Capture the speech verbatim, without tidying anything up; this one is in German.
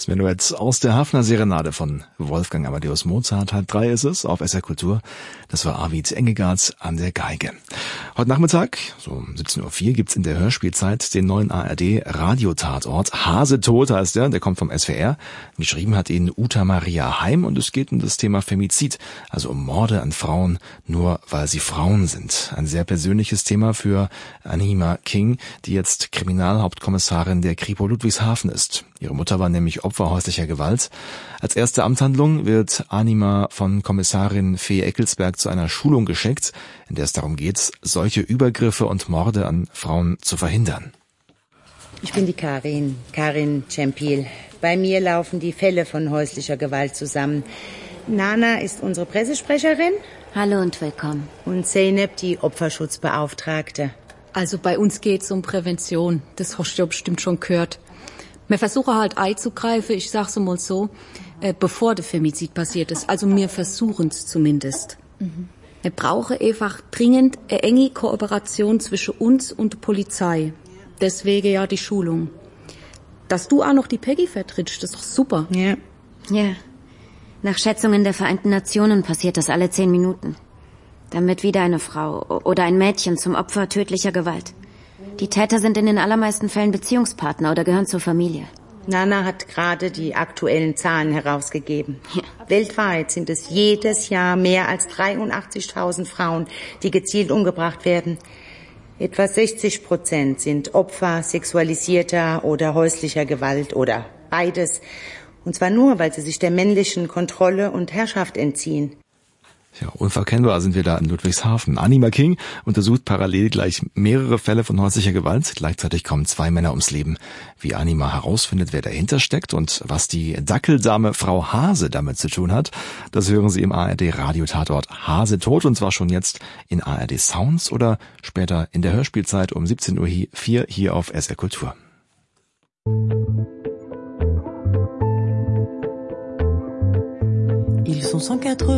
Das Menuett aus der Hafner Serenade von Wolfgang Amadeus Mozart. Halb drei ist es auf S R Kultur. Das war Arvid Engelgardt an der Geige. Heute Nachmittag, so um siebzehn Uhr vier, gibt's in der Hörspielzeit den neuen A R D-Radiotatort. Hasetot heißt der, der kommt vom S W R. Geschrieben hat ihn Uta Maria Heim und es geht um das Thema Femizid, also um Morde an Frauen, nur weil sie Frauen sind. Ein sehr persönliches Thema für Anima King, die jetzt Kriminalhauptkommissarin der Kripo Ludwigshafen ist. Ihre Mutter war nämlich Opfer häuslicher Gewalt. Als erste Amtshandlung wird Anima von Kommissarin Fee Eckelsberg zu einer Schulung geschickt, in der es darum geht, solche Übergriffe und Morde an Frauen zu verhindern. Ich bin die Karin, Karin Cempil. Bei mir laufen die Fälle von häuslicher Gewalt zusammen. Nana ist unsere Pressesprecherin. Hallo und willkommen. Und Zeynep, die Opferschutzbeauftragte. Also bei uns geht's um Prävention. Das hast du ja bestimmt schon gehört. Wir versuchen halt einzugreifen, ich sag's mal so, äh, bevor der Femizid passiert ist. Also wir versuchen's zumindest. Mhm. Wir brauchen einfach dringend eine enge Kooperation zwischen uns und der Polizei. Deswegen ja die Schulung. Dass du auch noch die Peggy vertrittst, das ist doch super. Ja. Ja. Nach Schätzungen der Vereinten Nationen passiert das alle zehn Minuten. Dann wird wieder eine Frau oder ein Mädchen zum Opfer tödlicher Gewalt. Die Täter sind in den allermeisten Fällen Beziehungspartner oder gehören zur Familie. Nana hat gerade die aktuellen Zahlen herausgegeben. Ja. Weltweit sind es jedes Jahr mehr als dreiundachtzigtausend Frauen, die gezielt umgebracht werden. Etwa sechzig Prozent sind Opfer sexualisierter oder häuslicher Gewalt oder beides. Und zwar nur, weil sie sich der männlichen Kontrolle und Herrschaft entziehen. Ja, unverkennbar sind wir da in Ludwigshafen. Anima King untersucht parallel gleich mehrere Fälle von häuslicher Gewalt. Gleichzeitig kommen zwei Männer ums Leben. Wie Anima herausfindet, wer dahinter steckt und was die Dackeldame Frau Hase damit zu tun hat, das hören Sie im A R D-Radiotatort Hasetot, und zwar schon jetzt in A R D Sounds oder später in der Hörspielzeit um siebzehn Uhr vier hier auf S R Kultur. Ils sont cent quatre